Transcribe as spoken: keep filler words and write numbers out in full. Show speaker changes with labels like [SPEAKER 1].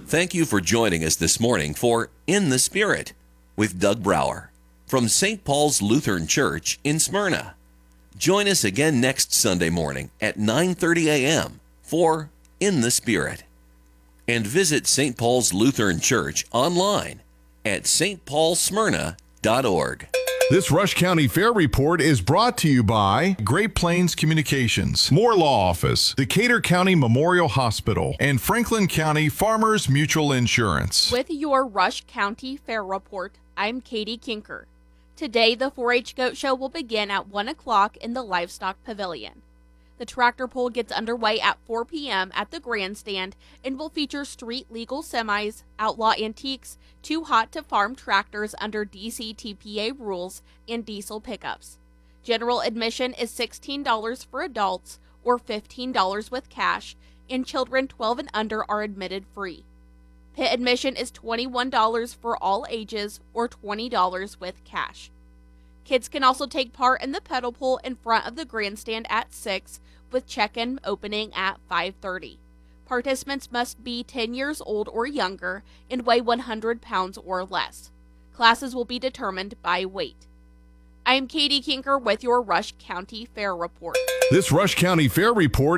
[SPEAKER 1] Thank you for joining us this morning for In the Spirit with Doug Brower from Saint Paul's Lutheran Church in Smyrna. Join us again next Sunday morning at nine thirty a.m. for In the Spirit. And visit Saint Paul's Lutheran Church online at s t paul smyrna dot org.
[SPEAKER 2] This Rush County Fair Report is brought to you by Great Plains Communications, Moore Law Office, Decatur County Memorial Hospital, and Franklin County Farmers Mutual Insurance.
[SPEAKER 3] With your Rush County Fair Report, I'm Katie Kinker. Today, the four H Goat Show will begin at one o'clock in the Livestock Pavilion. The tractor pull gets underway at four p.m. at the grandstand and will feature street-legal semis, outlaw antiques, too hot to farm tractors under D C T P A rules, and diesel pickups. General admission is sixteen dollars for adults or fifteen dollars with cash, and children twelve and under are admitted free. Pit admission is twenty-one dollars for all ages or twenty dollars with cash. Kids can also take part in the pedal pull in front of the grandstand at six, with check-in opening at five thirty. Participants must be ten years old or younger and weigh one hundred pounds or less. Classes will be determined by weight. I am Katie Kinker with your Rush County Fair Report.
[SPEAKER 2] This Rush County Fair Report